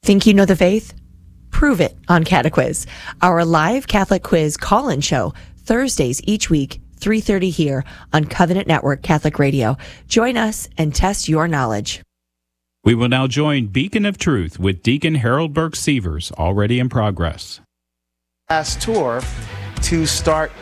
Think you know the faith? Prove it on Catequiz, our live Catholic quiz call-in show, Thursdays each week, 3:30 here on Covenant Network Catholic Radio. Join us and test your knowledge. We will now join Beacon of Truth with Deacon Harold Burke Sievers, already in progress. Last tour to start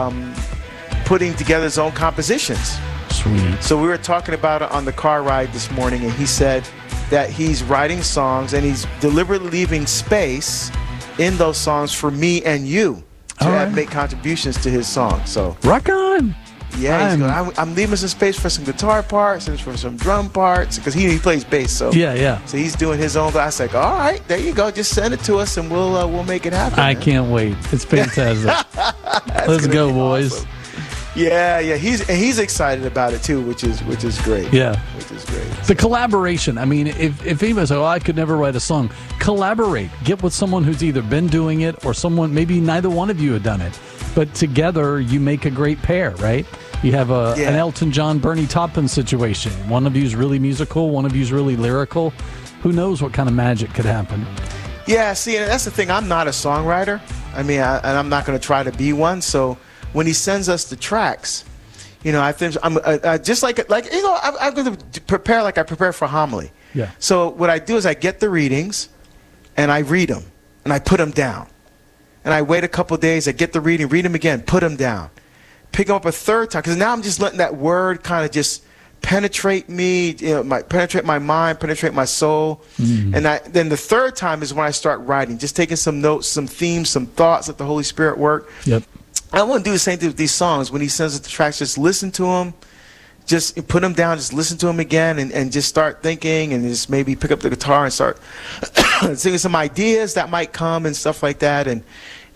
putting together his own compositions. Sweet. So we were talking about it on the car ride this morning, and he said that he's writing songs and he's deliberately leaving space in those songs for me and you to make contributions to his song. So rock on. Yeah, I'm leaving some space for some guitar parts and for some drum parts because he plays bass. So yeah. So he's doing his own. I was like, all right, there you go. Just send it to us and we'll make it happen. I can't wait. It's fantastic. Let's go, boys. Awesome. Yeah. He's excited about it too, which is great. Yeah, which is great. The collaboration. I mean, if anybody says, I could never write a song, collaborate. Get with someone who's either been doing it or someone maybe neither one of you had done it, but together you make a great pair, right? You have an Elton John, Bernie Taupin situation. One of you's really musical, one of you's really lyrical. Who knows what kind of magic could happen? Yeah, see, and that's the thing. I'm not a songwriter. I mean, and I'm not going to try to be one. So when he sends us the tracks, I think I'm just I'm going to prepare like I prepare for homily. Yeah. So what I do is I get the readings, and I read them, and I put them down, and I wait a couple of days. I get the reading, read them again, put them down. Pick them up a third time, because now I'm just letting that word kind of just penetrate me, penetrate my mind, penetrate my soul. Mm-hmm. And then the third time is when I start writing, just taking some notes, some themes, some thoughts, let the Holy Spirit work. Yep. I want to do the same thing with these songs. When he sends us the tracks, just listen to them, just put them down, just listen to them again, and just start thinking, and just maybe pick up the guitar and start singing some ideas that might come and stuff like that, and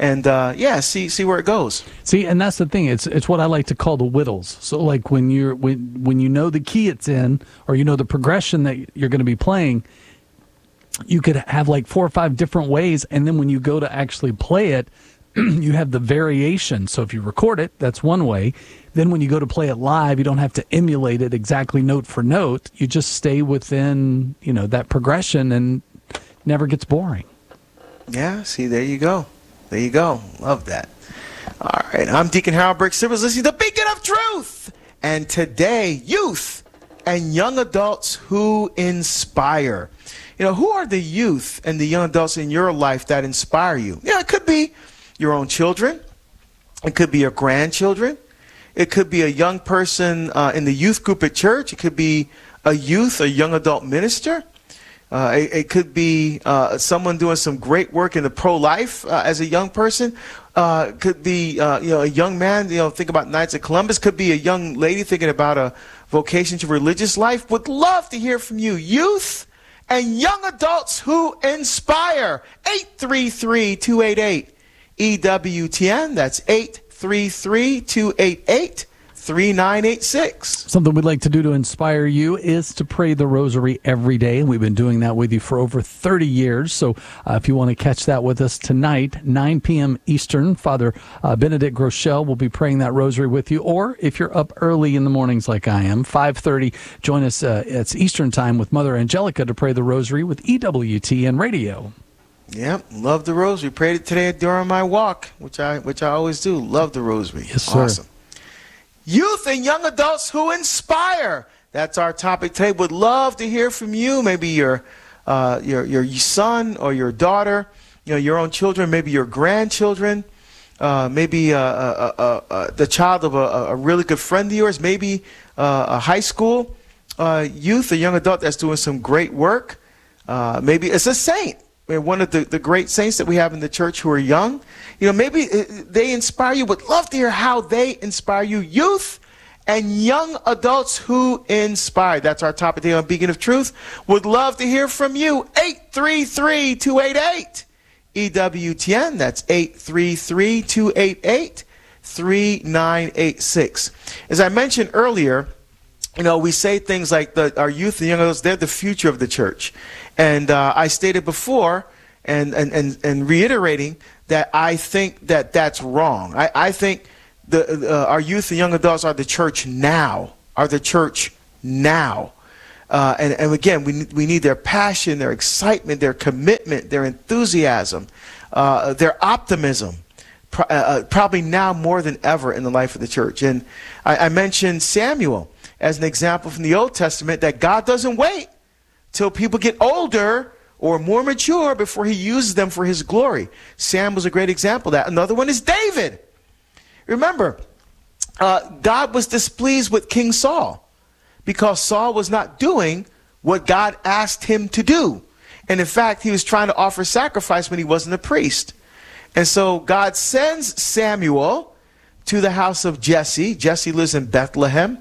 see where it goes. See, and that's the thing. It's what I like to call the whittles. So like when you know the key it's in, or you know the progression that you're going to be playing, you could have like 4 or 5 different ways, and then when you go to actually play it, you have the variation. So if you record it, that's one way. Then when you go to play it live, you don't have to emulate it exactly note for note. You just stay within, that progression, and never gets boring. Yeah, see, there you go. There you go. Love that. All right, I'm Deacon Harold Burke Sievers, listening to Beacon of Truth. And today, youth and young adults who inspire. Who are the youth and the young adults in your life that inspire you? It could be your own children. It could be your grandchildren. It could be a young person in the youth group at church. It could be a young adult minister. It could be someone doing some great work in the pro-life as a young person. Could be a young man. Think about Knights of Columbus. Could be a young lady thinking about a vocation to religious life. Would love to hear from you, youth and young adults who inspire. 833-288-EWTN. That's 833-288-3986. Something we'd like to do to inspire you is to pray the rosary every day, and we've been doing that with you for over 30 years. So if you want to catch that with us tonight, 9 p.m. Eastern, Father Benedict Groeschel will be praying that rosary with you. Or if you're up early in the mornings like I am, 5:30, join us it's Eastern time with Mother Angelica to pray the rosary with EWTN Radio. Yep, love the rosary. Prayed it today during my walk, which I always do. Love the rosary. Yes, sir. Awesome. Youth and young adults who inspire. That's our topic today. Would love to hear from you. Maybe your son or your daughter, your own children, maybe your grandchildren, maybe the child of a really good friend of yours, maybe a high school youth, a young adult that's doing some great work. Maybe it's a saint. One of the great saints that we have in the church who are young. Maybe they inspire you. Would love to hear how they inspire you. Youth and young adults who inspire. That's our topic today on Beacon of Truth. Would love to hear from you. 833-288-EWTN. That's 833-288-3986. As I mentioned earlier, we say things like our youth and young adults, they're the future of the church. And I stated before, and reiterating, that I think that's wrong. I think our youth and young adults are the church now, And again, we need their passion, their excitement, their commitment, their enthusiasm, their optimism, probably now more than ever in the life of the church. And I mentioned Samuel as an example from the Old Testament, that God doesn't wait till people get older or more mature before he uses them for his glory. Sam was a great example of that. Another one is David. Remember, God was displeased with King Saul because Saul was not doing what God asked him to do. And in fact, he was trying to offer sacrifice when he wasn't a priest. And so God sends Samuel to the house of Jesse. Jesse lives in Bethlehem.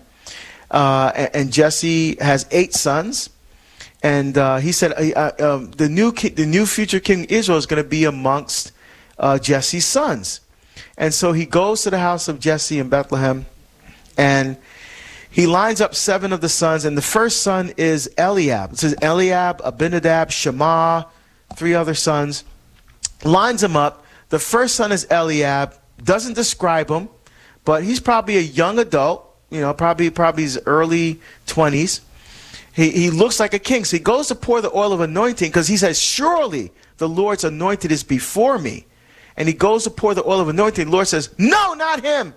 And Jesse has 8 sons. And he said the new future king of Israel is going to be amongst Jesse's sons. And so he goes to the house of Jesse in Bethlehem, and he lines up 7 of the sons. And the first son is Eliab. It says Eliab, Abinadab, Shammah, 3 other sons. Lines them up. The first son is Eliab. Doesn't describe him, but he's probably a young adult. Probably his early 20s. He looks like a king. So he goes to pour the oil of anointing because he says, surely the Lord's anointed is before me. And he goes to pour the oil of anointing. The Lord says, no, not him.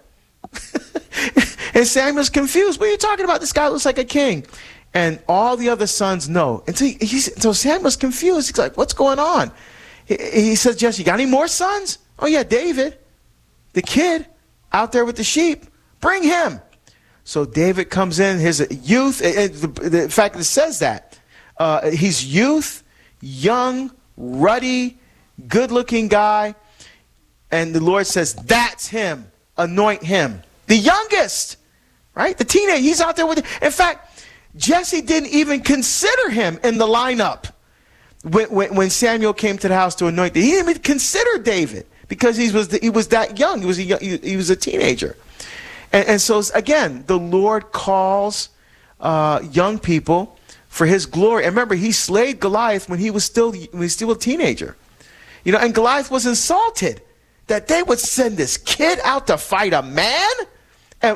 And Samuel's confused. What are you talking about? This guy looks like a king. And all the other sons know. And so Samuel's confused. He's like, what's going on? He says, Jesse, you got any more sons? Oh, yeah, David, the kid out there with the sheep. Bring him. So David comes in, his youth, the fact that it says that. He's youth, young, ruddy, good-looking guy. And the Lord says, that's him. Anoint him. The youngest, right? The teenager. He's out there with it. In fact, Jesse didn't even consider him in the lineup when Samuel came to the house to anoint him. He didn't even consider David because he was that young. He was a teenager. And so, again, the Lord calls young people for his glory. And remember, he slayed Goliath when he was still a teenager. And Goliath was insulted that they would send this kid out to fight a man. And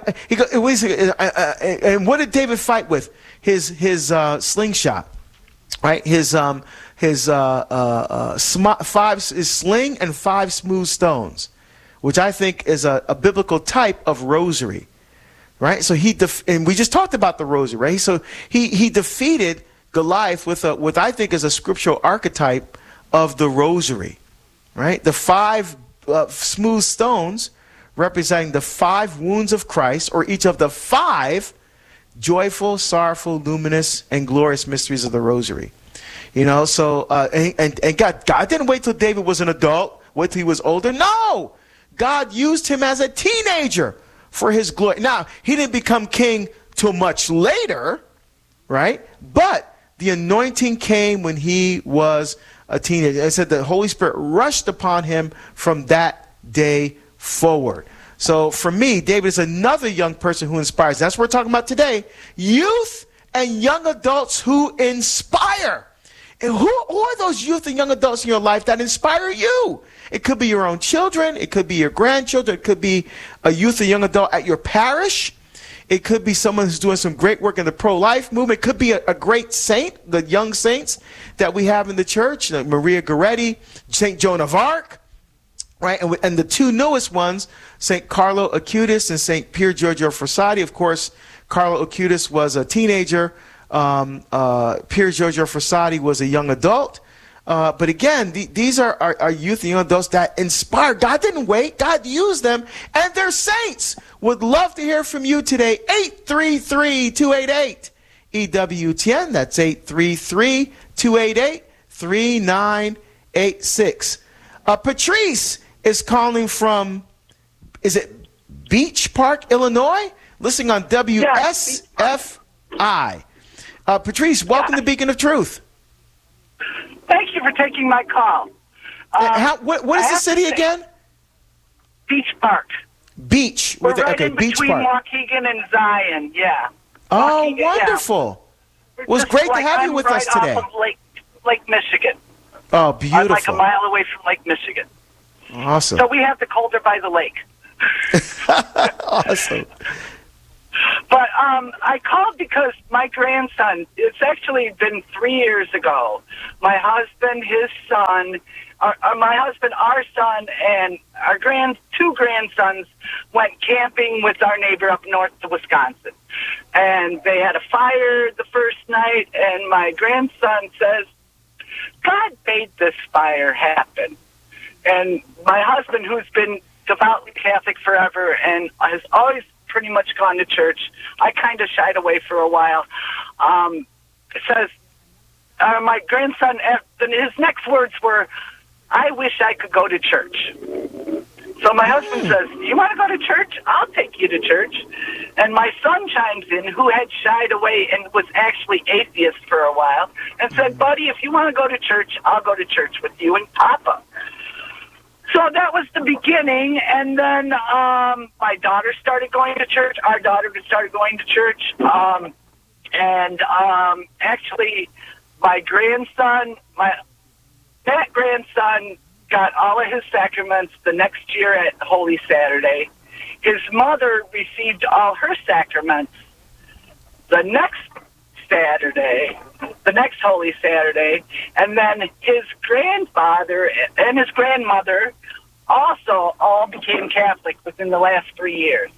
what did David fight with? His slingshot, right? His sling and 5 smooth stones, which I think is a biblical type of rosary, right? So and we just talked about the rosary, right? So he defeated Goliath with what I think is a scriptural archetype of the rosary, right? The 5 smooth stones representing the 5 wounds of Christ, or each of the 5 joyful, sorrowful, luminous, and glorious mysteries of the rosary. So and God didn't wait till David was an adult, wait till he was older. No! God used him as a teenager for his glory. Now, he didn't become king till much later, right? But the anointing came when he was a teenager. I said the Holy Spirit rushed upon him from that day forward. So for me, David is another young person who inspires. That's what we're talking about today. Youth and young adults who inspire. And who are those youth and young adults in your life that inspire you? It could be your own children. It could be your grandchildren. It could be a youth or young adult at your parish. It could be someone who's doing some great work in the pro-life movement. It could be a great saint, the young saints that we have in the church, like Maria Goretti, St. Joan of Arc, right? And the 2 newest ones, St. Carlo Acutis and St. Pier Giorgio Frassati. Of course, Carlo Acutis was a teenager. Pier Giorgio Frassati was a young adult. But again, these are youth and young adults that inspire. God didn't wait. God used them, and they're saints. Would love to hear from you today. 833-288 EWTN. That's 833-288-3986. Patrice is calling from, is it Beach Park, Illinois? Listening on WSFI. Patrice, welcome to Beacon of Truth. Thank you for taking my call. What is the city again? Beach Park. Beach. We're right in Beach between Park. Waukegan and Zion, yeah. Oh, Waukegan, wonderful. Yeah. Well, it's great to have you with right us today. Off of Lake Michigan. Oh, beautiful. I'm like a mile away from Lake Michigan. Awesome. So we have the colder by the lake. Awesome. But I called because my grandson, it's actually been 3 years ago. My husband, his son, our son, and our two grandsons went camping with our neighbor up north to Wisconsin. And they had a fire the first night, and my grandson says, God made this fire happen. And my husband, who's been devoutly Catholic forever and has always pretty much gone to church, I kind of shied away for a while, says, my grandson, his next words were, I wish I could go to church. So my husband says, you want to go to church? I'll take you to church. And my son chimes in, who had shied away and was actually atheist for a while, and said, buddy, if you want to go to church, I'll go to church with you and Papa. So that was the beginning, and then my daughter started going to church. Our daughter started going to church, and actually my grandson, that grandson got all of his sacraments the next year at Holy Saturday. His mother received all her sacraments the next Saturday, the next Holy Saturday, and then his grandfather and his grandmother also all became Catholic within the last 3 years.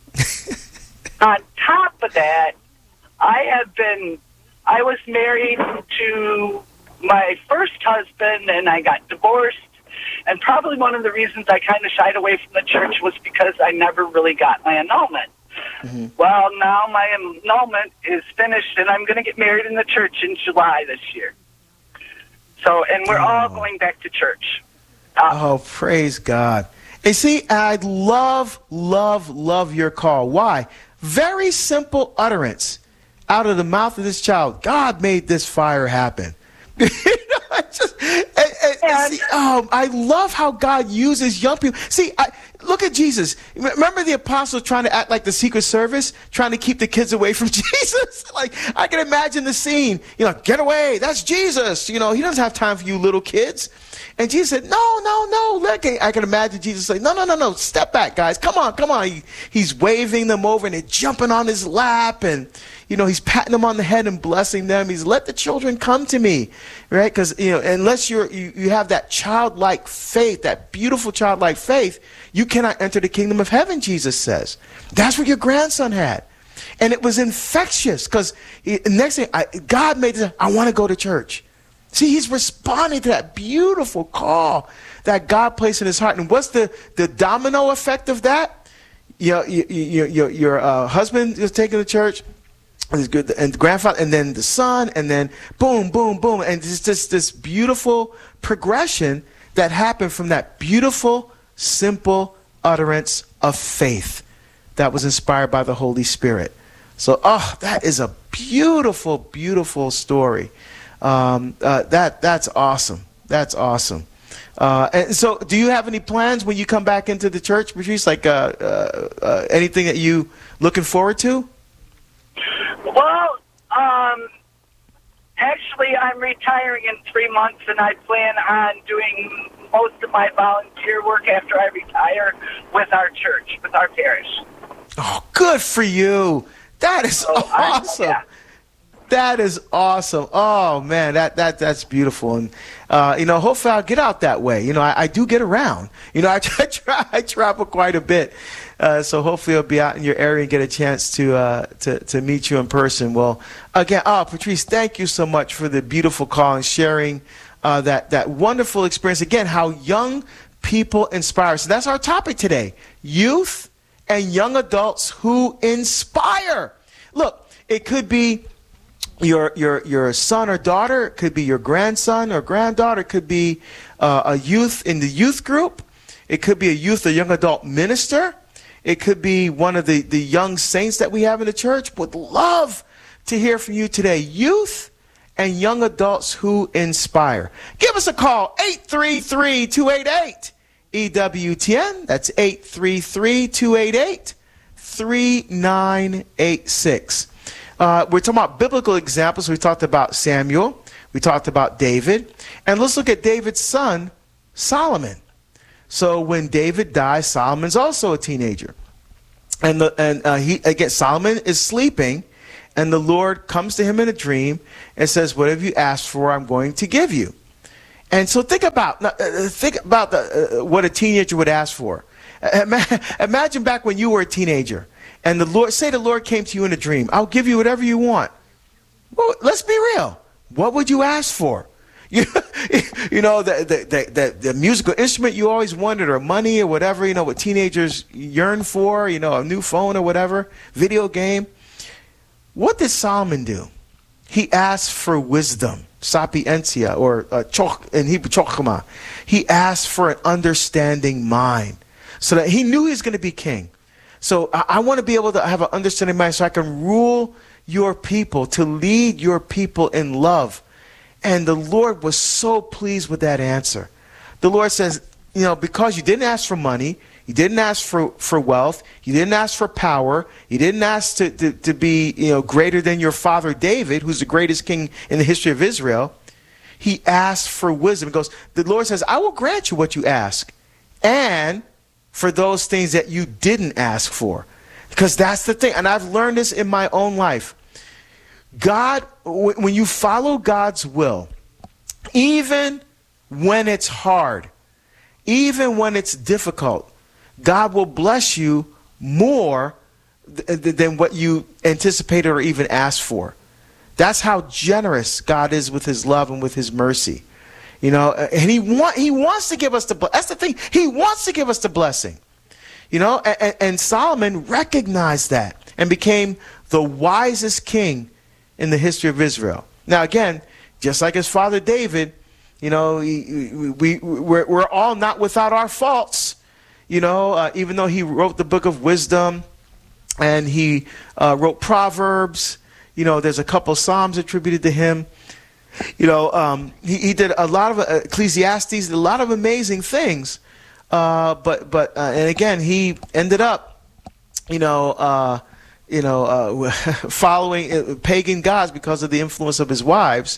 On top of that, I was married to my first husband, and I got divorced. And probably one of the reasons I kind of shied away from the church was because I never really got my annulment. Mm-hmm. Well, now my annulment is finished, and I'm going to get married in the church in July this year. So, and we're all going back to church. Praise God. And see, I love your call. Why? Very simple utterance out of the mouth of this child. God made this fire happen. I love how God uses young people. See, look at Jesus. Remember the apostles trying to act like the Secret Service, trying to keep the kids away from Jesus? Like, I can imagine the scene. Get away. That's Jesus. He doesn't have time for you little kids. And Jesus said, no. I can imagine Jesus saying, no. Step back, guys. Come on. He's waving them over, and they're jumping on his lap, and he's patting them on the head and blessing them. He's, let the children come to me, right? Because, unless you have that childlike faith, that beautiful childlike faith, you cannot enter the kingdom of heaven, Jesus says. That's what your grandson had. And it was infectious, because next thing, God made this, I want to go to church. See, he's responding to that beautiful call that God placed in his heart. And what's the domino effect of that? Your husband is taken to church, and the grandfather, and then the son, and then boom, boom, boom. And it's just this beautiful progression that happened from that beautiful, simple utterance of faith that was inspired by the Holy Spirit. So, that is a beautiful, beautiful story. That's awesome. That's awesome. And so, do you have any plans when you come back into the church, Patrice? Like anything that you looking forward to? Well, actually, I'm retiring in 3 months, and I plan on doing most of my volunteer work after I retire with our church, with our parish. Oh, good for you! That is awesome. Yeah. That is awesome. Oh man, that's beautiful. And hopefully I'll get out that way. I do get around. I travel quite a bit. So hopefully I'll be out in your area and get a chance to meet you in person. Well, again, Patrice, thank you so much for the beautiful call and sharing that wonderful experience. Again, how young people inspire. So that's our topic today: youth and young adults who inspire. Look, it could be your son or daughter, it could be your grandson or granddaughter, it could be a youth in the youth group, it could be a youth or young adult minister, it could be one of the young saints that we have in the church. Would love to hear from you today. Youth and young adults who inspire. Give us a call, 833-288-EWTN. That's 833-288-3986. We're talking about biblical examples. We talked about Samuel. We talked about David. And let's look at David's son, Solomon. So when David dies, Solomon's also a teenager. Solomon is sleeping, and the Lord comes to him in a dream and says, "Whatever you ask for, I'm going to give you." And so think about what a teenager would ask for. Imagine back when you were a teenager, and the Lord came to you in a dream. "I'll give you whatever you want." Well, let's be real. What would you ask for? The musical instrument you always wanted, or money, or whatever, what teenagers yearn for, a new phone or whatever, video game. What did Solomon do? He asked for wisdom, sapientia, or in Hebrew, chokhmah. He asked for an understanding mind, so that he knew he was going to be king. So I want to be able to have an understanding mind so I can rule your people, to lead your people in love. And the Lord was so pleased with that answer. The Lord says, because you didn't ask for money, you didn't ask for wealth, you didn't ask for power, you didn't ask to be greater than your father David, who's the greatest king in the history of Israel. He asked for wisdom. The Lord says, "I will grant you what you ask, and for those things that you didn't ask for." Because that's the thing, and I've learned this in my own life. God, when you follow God's will, even when it's hard, even when it's difficult, God will bless you more than what you anticipated or even asked for. That's how generous God is with his love and with his mercy. And he wants to give us that's the thing. He wants to give us the blessing. And Solomon recognized that and became the wisest king in the history of Israel. Now, again, just like his father David, we're all not without our faults. Even though he wrote the book of wisdom and he wrote Proverbs, there's a couple Psalms attributed to him. He did a lot of Ecclesiastes, a lot of amazing things. And again, he ended up, following pagan gods because of the influence of his wives,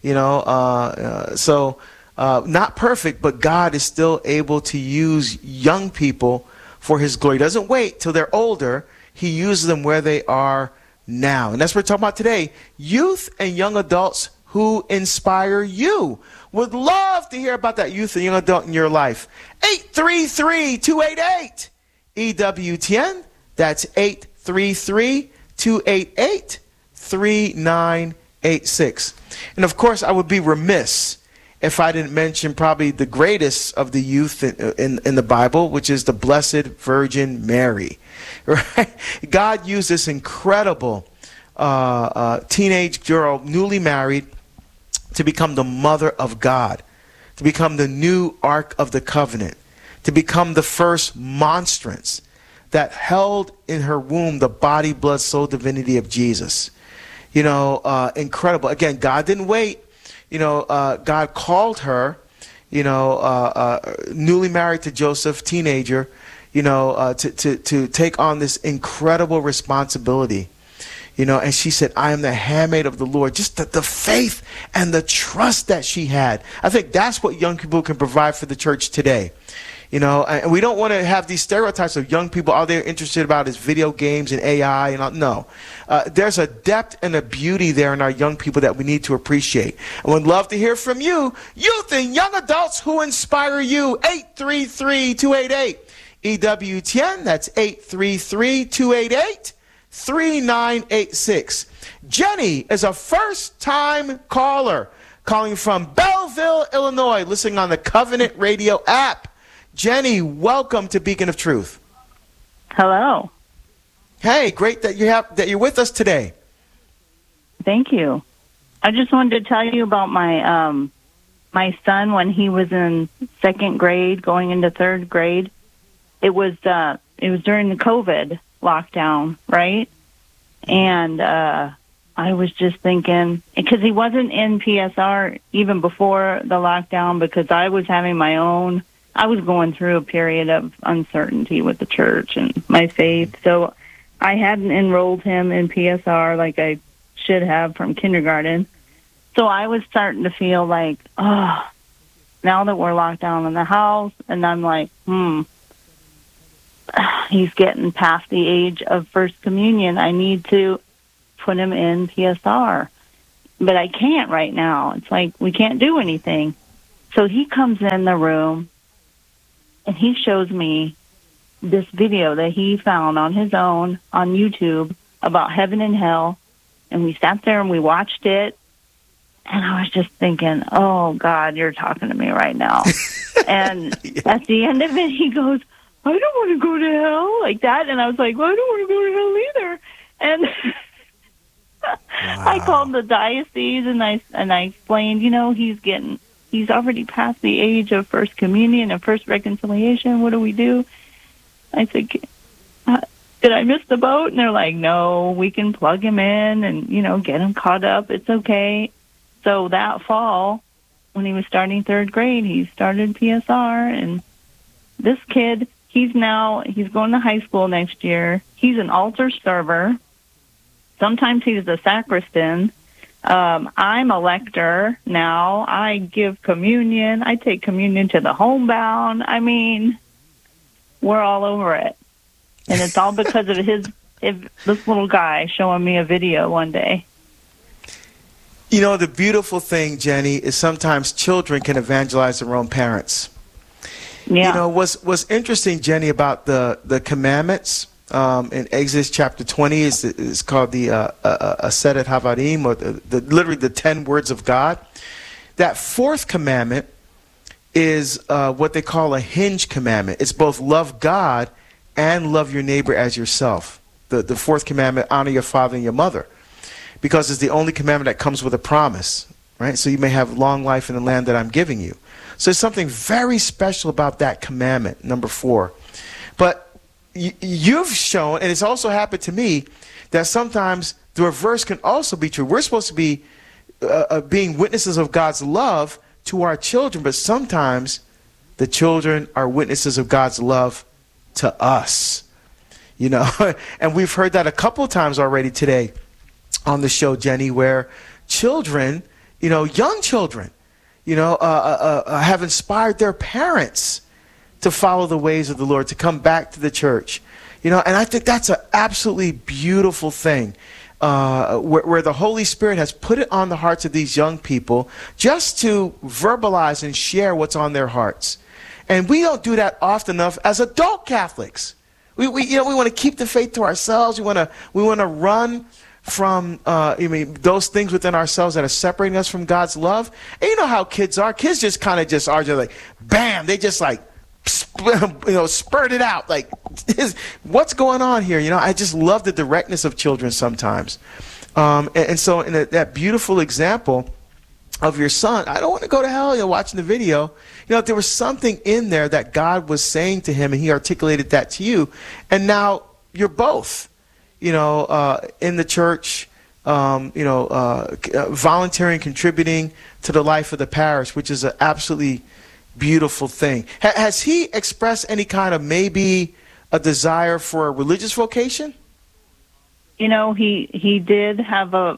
so not perfect, but God is still able to use young people for his glory. He doesn't wait till they're older. He uses them where they are now. And that's what we're talking about today. Youth and young adults who inspire you. Would love to hear about that youth and young adult in your life. 833-288 EWTN. That's 833-288-3986. And of course, I would be remiss if I didn't mention probably the greatest of the youth in the Bible, which is the Blessed Virgin Mary. Right? God used this incredible teenage girl, newly married, to become the mother of God, to become the new Ark of the Covenant, to become the first monstrance that held in her womb the body, blood, soul, divinity of Jesus. Incredible. Again, God didn't wait. God called her, newly married to Joseph, teenager, to take on this incredible responsibility. And she said, "I am the handmaid of the Lord." Just the faith and the trust that she had. I think that's what young people can provide for the church today. And we don't want to have these stereotypes of young people, all they're interested about is video games and AI. And all. No, there's a depth and a beauty there in our young people that we need to appreciate. I would love to hear from you, youth and young adults who inspire you. 833-288 EWTN. That's 833-288-3986. Jenny is a first-time caller calling from Belleville, Illinois, listening on the Covenant Radio app. Jenny, welcome to Beacon of Truth. Hello. Hey, great that you're with us today. Thank you. I just wanted to tell you about my my son when he was in second grade, going into third grade. It was during the COVID lockdown, right? And I was just thinking, because he wasn't in PSR even before the lockdown, because I was going through a period of uncertainty with the church and my faith. So I hadn't enrolled him in PSR like I should have from kindergarten. So I was starting to feel like, now that we're locked down in the house, and I'm like, he's getting past the age of First Communion. I need to put him in PSR. But I can't right now. It's like we can't do anything. So he comes in the room and he shows me this video that he found on his own on YouTube about heaven and hell. And we sat there and we watched it. And I was just thinking, oh, God, you're talking to me right now. And at the end of it, he goes, I don't want to go to hell, like that. And I was like, well, I don't want to go to hell either. And I called the diocese and I explained, he's already past the age of First Communion and First Reconciliation. What do we do? I said, did I miss the boat? And they're like, no, we can plug him in and, get him caught up. It's okay. So that fall, when he was starting third grade, he started PSR. And this kid, he's going to high school next year. He's an altar server. Sometimes he's a sacristan. I'm a lector now. I give communion. I take communion to the homebound. I mean, we're all over it. And it's all because of this little guy showing me a video one day. The beautiful thing, Jenny, is sometimes children can evangelize their own parents. Yeah. What's interesting, Jenny, about the commandments in Exodus chapter 20 is called the Asedet Havarim, or literally the 10 words of God. That fourth commandment is what they call a hinge commandment. It's both love God and love your neighbor as yourself. The fourth commandment, honor your father and your mother, because it's the only commandment that comes with a promise, right? So you may have long life in the land that I'm giving you. So there's something very special about that commandment, number 4. But you've shown, and it's also happened to me, that sometimes the reverse can also be true. We're supposed to be being witnesses of God's love to our children, but sometimes the children are witnesses of God's love to us. And we've heard that a couple times already today on the show, Jenny, where children, young children, have inspired their parents to follow the ways of the Lord, to come back to the church. And I think that's an absolutely beautiful thing, where the Holy Spirit has put it on the hearts of these young people just to verbalize and share what's on their hearts. And we don't do that often enough as adult Catholics. We want to keep the faith to ourselves. We want to run from those things within ourselves that are separating us from God's love. And you know how kids are. Kids just kind of just are just like, bam, they just like, spurt it out. Like, what's going on here? I just love the directness of children sometimes. And so in that beautiful example of your son, I don't want to go to hell, watching the video. There was something in there that God was saying to him, and he articulated that to you. And now you're both, in the church, volunteering, contributing to the life of the parish, which is an absolutely beautiful thing. Has he expressed any kind of maybe a desire for a religious vocation? He did have a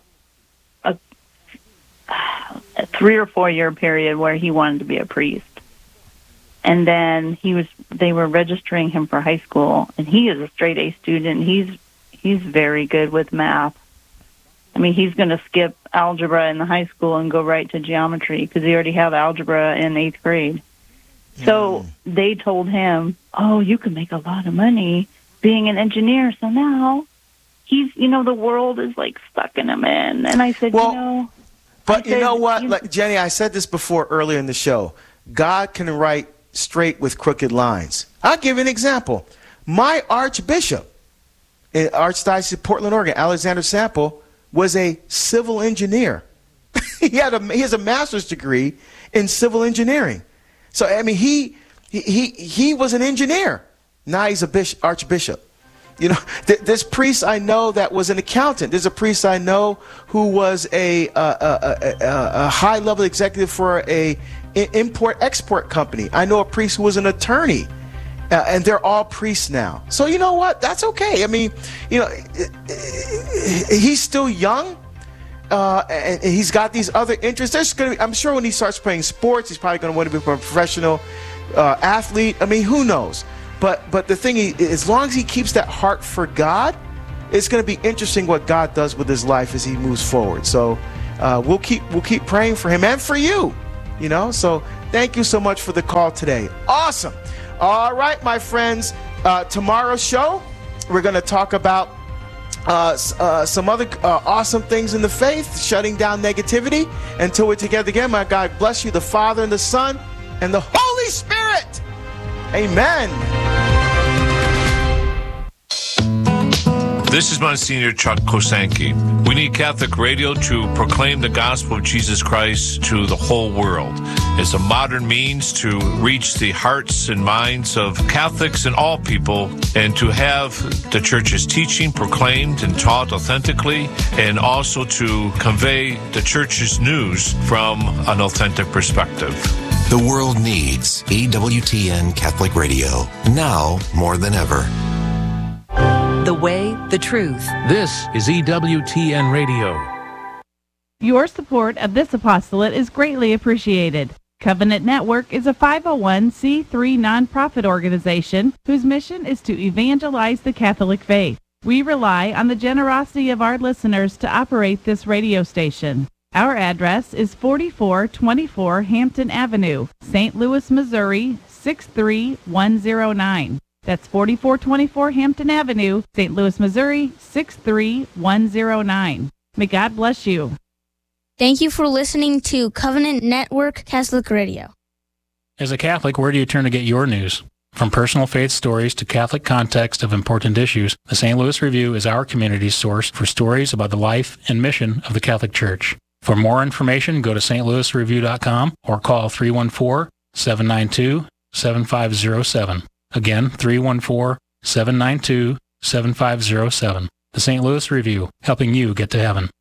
3 or 4 year period where he wanted to be a priest. And then they were registering him for high school, and he is a straight A student. He's very good with math. I mean, he's going to skip algebra in the high school and go right to geometry because he already had algebra in 8th grade. So they told him, oh, you can make a lot of money being an engineer. So now he's, the world is like sucking him in. And I said, But you know what, like, Jenny, I said this before earlier in the show. God can write straight with crooked lines. I'll give you an example. My archbishop in Archdiocese of Portland, Oregon, Alexander Sample, was a civil engineer. He has a master's degree in civil engineering. So I mean, he was an engineer. Now he's a archbishop. This priest I know that was an accountant. There's a priest I know who was a high-level executive for a import-export company. I know a priest who was an attorney, and they're all priests now. So you know what? That's okay. I mean, he's still young, and he's got these other interests. I'm sure when he starts playing sports, he's probably going to want to become a professional athlete. I mean, who knows? But the thing is, as long as he keeps that heart for God, it's going to be interesting what God does with his life as he moves forward. So we'll keep praying for him and for you. So thank you so much for the call today. Awesome. All right, my friends. Tomorrow's show, we're going to talk about some other awesome things in the faith, shutting down negativity. Until we're together again, my God bless you, the Father and the Son and the Holy Spirit. Amen. This is Monsignor Chuck Kosanke. We need Catholic radio to proclaim the gospel of Jesus Christ to the whole world. It's a modern means to reach the hearts and minds of Catholics and all people, and to have the Church's teaching proclaimed and taught authentically, and also to convey the Church's news from an authentic perspective. The world needs EWTN Catholic Radio, now more than ever. The way, the truth. This is EWTN Radio. Your support of this apostolate is greatly appreciated. Covenant Network is a 501c3 nonprofit organization whose mission is to evangelize the Catholic faith. We rely on the generosity of our listeners to operate this radio station. Our address is 4424 Hampton Avenue, St. Louis, Missouri, 63109. That's 4424 Hampton Avenue, St. Louis, Missouri, 63109. May God bless you. Thank you for listening to Covenant Network Catholic Radio. As a Catholic, where do you turn to get your news? From personal faith stories to Catholic context of important issues, the St. Louis Review is our community's source for stories about the life and mission of the Catholic Church. For more information, go to stlouisreview.com or call 314-792-7507. Again, 314-792-7507. The St. Louis Review, helping you get to heaven.